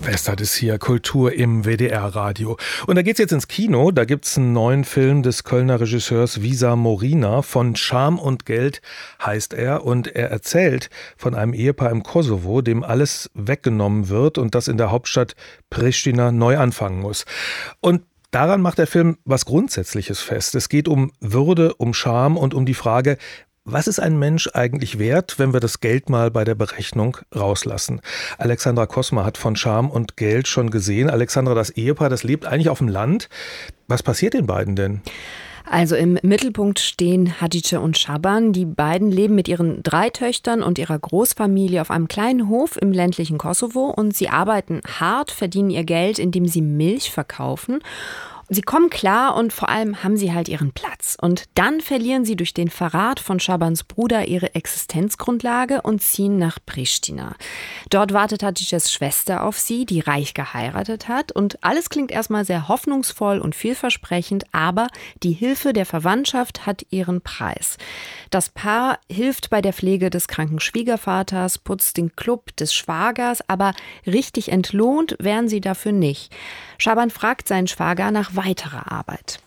Bestart ist hier Kultur im WDR-Radio. Und da geht's jetzt ins Kino. Da gibt's einen neuen Film des Kölner Regisseurs Visa Morina. Von Scham und Geld heißt er. Und er erzählt von einem Ehepaar im Kosovo, dem alles weggenommen wird und das in der Hauptstadt Pristina neu anfangen muss. Und daran macht der Film was Grundsätzliches fest. Es geht um Würde, um Scham und um die Frage, was ist ein Mensch eigentlich wert, wenn wir das Geld mal bei der Berechnung rauslassen? Alexandra Kosma hat von Scham und Geld schon gesehen. Alexandra, das Ehepaar, das lebt eigentlich auf dem Land. Was passiert den beiden denn? Also im Mittelpunkt stehen Hatice und Schaban. Die beiden leben mit ihren 3 Töchtern und ihrer Großfamilie auf einem kleinen Hof im ländlichen Kosovo. Und sie arbeiten hart, verdienen ihr Geld, indem sie Milch verkaufen. Sie kommen klar und vor allem haben sie halt ihren Platz. Und dann verlieren sie durch den Verrat von Schabans Bruder ihre Existenzgrundlage und ziehen nach Pristina. Dort wartet Hatices Schwester auf sie, die reich geheiratet hat. Und alles klingt erstmal sehr hoffnungsvoll und vielversprechend, aber die Hilfe der Verwandtschaft hat ihren Preis. Das Paar hilft bei der Pflege des kranken Schwiegervaters, putzt den Club des Schwagers, aber richtig entlohnt werden sie dafür nicht. Schaban fragt seinen Schwager nach weiterer Arbeit.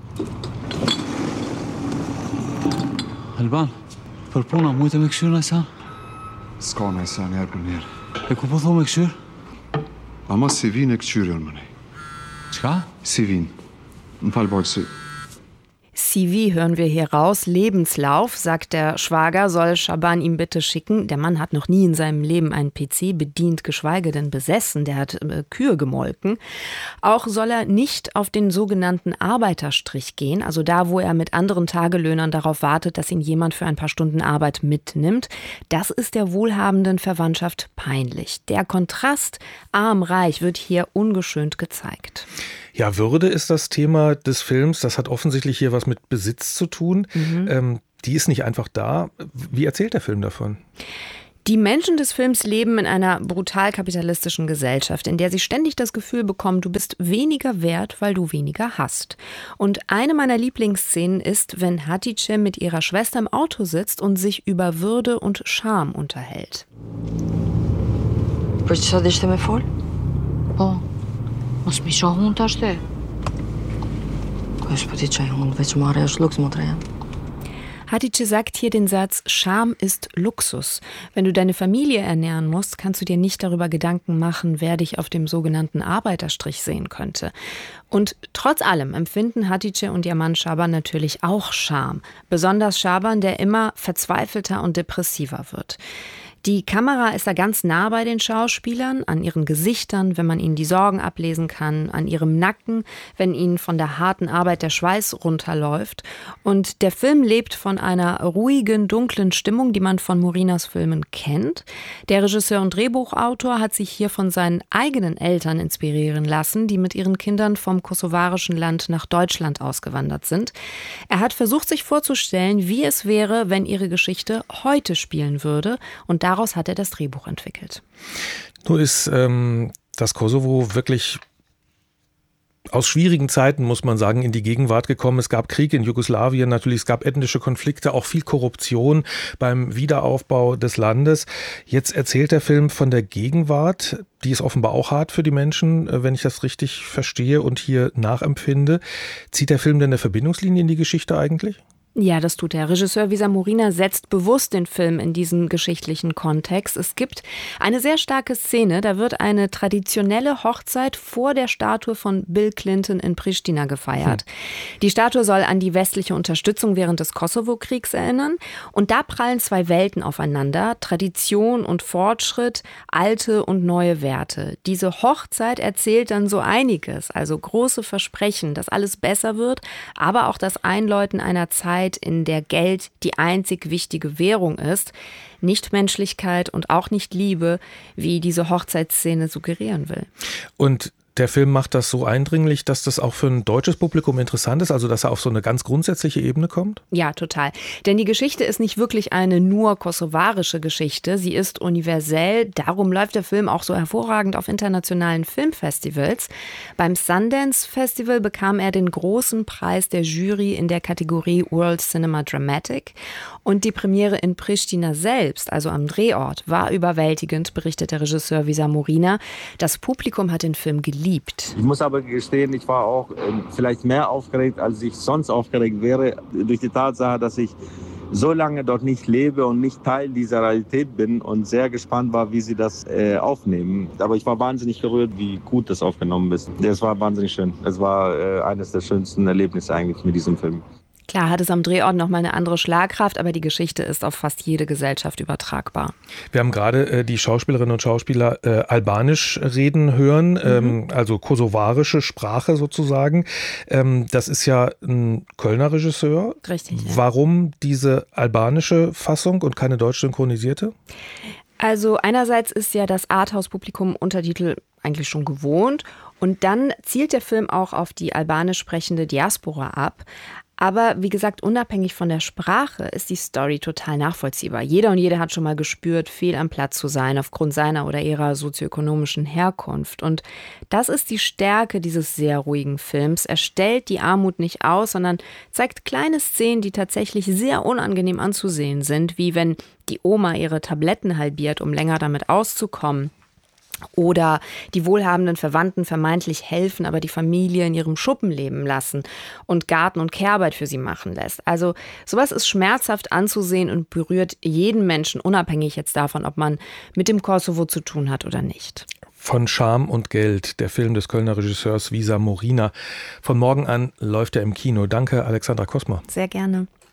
Alban, përpuna mujtë me këshyrë Najsan? S'ka Najsan, herë për njerë. E ku po tho me këshyrë? Ama Sivin e këqyrë më nej. Çka? Sivin. Më falë baqësi. CV hören wir hier raus. Lebenslauf, sagt der Schwager, soll Schaban ihm bitte schicken. Der Mann hat noch nie in seinem Leben einen PC bedient, geschweige denn besessen. Der hat Kühe gemolken. Auch soll er nicht auf den sogenannten Arbeiterstrich gehen, also da, wo er mit anderen Tagelöhnern darauf wartet, dass ihn jemand für ein paar Stunden Arbeit mitnimmt. Das ist der wohlhabenden Verwandtschaft peinlich. Der Kontrast arm-reich wird hier ungeschönt gezeigt. Ja, Würde ist das Thema des Films. Das hat offensichtlich hier was mit Besitz zu tun. Die ist nicht einfach da. Wie erzählt der Film davon? Die Menschen des Films leben in einer brutal kapitalistischen Gesellschaft, in der sie ständig das Gefühl bekommen, du bist weniger wert, weil du weniger hast. Und eine meiner Lieblingsszenen ist, wenn Hatice mit ihrer Schwester im Auto sitzt und sich über Würde und Scham unterhält. Mos mi shohun tash te. Kush po ti çaj hun veç marrë është luks më treja. Hatice sagt hier den Satz, Scham ist Luxus. Wenn du deine Familie ernähren musst, kannst du dir nicht darüber Gedanken machen, wer dich auf dem sogenannten Arbeiterstrich sehen könnte. Und trotz allem empfinden Hatice und ihr Mann Schaban natürlich auch Scham. Besonders Schaban, der immer verzweifelter und depressiver wird. Die Kamera ist da ganz nah bei den Schauspielern, an ihren Gesichtern, wenn man ihnen die Sorgen ablesen kann, an ihrem Nacken, wenn ihnen von der harten Arbeit der Schweiß runterläuft. Und der Film lebt von einer ruhigen, dunklen Stimmung, die man von Morinas Filmen kennt. Der Regisseur und Drehbuchautor hat sich hier von seinen eigenen Eltern inspirieren lassen, die mit ihren Kindern vom kosovarischen Land nach Deutschland ausgewandert sind. Er hat versucht, sich vorzustellen, wie es wäre, wenn ihre Geschichte heute spielen würde. Und daraus hat er das Drehbuch entwickelt. Nun ist das Kosovo wirklich aus schwierigen Zeiten, muss man sagen, in die Gegenwart gekommen. Es gab Krieg in Jugoslawien, natürlich, es gab ethnische Konflikte, auch viel Korruption beim Wiederaufbau des Landes. Jetzt erzählt der Film von der Gegenwart, die ist offenbar auch hart für die Menschen, wenn ich das richtig verstehe und hier nachempfinde. Zieht der Film denn eine Verbindungslinie in die Geschichte eigentlich? Ja, das tut er. Regisseur Visa Morina setzt bewusst den Film in diesen geschichtlichen Kontext. Es gibt eine sehr starke Szene, da wird eine traditionelle Hochzeit vor der Statue von Bill Clinton in Pristina gefeiert. Die Statue soll an die westliche Unterstützung während des Kosovo-Kriegs erinnern. Und da prallen 2 Welten aufeinander, Tradition und Fortschritt, alte und neue Werte. Diese Hochzeit erzählt dann so einiges, also große Versprechen, dass alles besser wird, aber auch das Einläuten einer Zeit, in der Geld die einzig wichtige Währung ist, nicht Menschlichkeit und auch nicht Liebe, wie diese Hochzeitsszene suggerieren will. Und der Film macht das so eindringlich, dass das auch für ein deutsches Publikum interessant ist, also dass er auf so eine ganz grundsätzliche Ebene kommt? Ja, total. Denn die Geschichte ist nicht wirklich eine nur kosovarische Geschichte, sie ist universell. Darum läuft der Film auch so hervorragend auf internationalen Filmfestivals. Beim Sundance Festival bekam er den großen Preis der Jury in der Kategorie World Cinema Dramatic. Und die Premiere in Pristina selbst, also am Drehort, war überwältigend, berichtet der Regisseur Visar Morina. Das Publikum hat den Film geliebt. Ich muss aber gestehen, ich war auch vielleicht mehr aufgeregt, als ich sonst aufgeregt wäre, durch die Tatsache, dass ich so lange dort nicht lebe und nicht Teil dieser Realität bin und sehr gespannt war, wie sie das aufnehmen. Aber ich war wahnsinnig gerührt, wie gut das aufgenommen ist. Es war wahnsinnig schön. Es war eines der schönsten Erlebnisse eigentlich mit diesem Film. Klar hat es am Drehort nochmal eine andere Schlagkraft, aber die Geschichte ist auf fast jede Gesellschaft übertragbar. Wir haben gerade die Schauspielerinnen und Schauspieler albanisch reden hören, also kosovarische Sprache sozusagen. Das ist ja ein Kölner Regisseur. Richtig. Ja. Warum diese albanische Fassung und keine deutsch synchronisierte? Also einerseits ist ja das Arthouse-Publikum Untertitel eigentlich schon gewohnt und dann zielt der Film auch auf die albanisch sprechende Diaspora ab. Aber wie gesagt, unabhängig von der Sprache ist die Story total nachvollziehbar. Jeder und jede hat schon mal gespürt, fehl am Platz zu sein aufgrund seiner oder ihrer sozioökonomischen Herkunft. Und das ist die Stärke dieses sehr ruhigen Films. Er stellt die Armut nicht aus, sondern zeigt kleine Szenen, die tatsächlich sehr unangenehm anzusehen sind, wie wenn die Oma ihre Tabletten halbiert, um länger damit auszukommen. Oder die wohlhabenden Verwandten vermeintlich helfen, aber die Familie in ihrem Schuppen leben lassen und Garten- und Kehrarbeit für sie machen lässt. Also sowas ist schmerzhaft anzusehen und berührt jeden Menschen, unabhängig jetzt davon, ob man mit dem Kosovo zu tun hat oder nicht. Von Scham und Geld, der Film des Kölner Regisseurs Visar Morina. Von morgen an läuft er im Kino. Danke, Alexandra Kosma. Sehr gerne.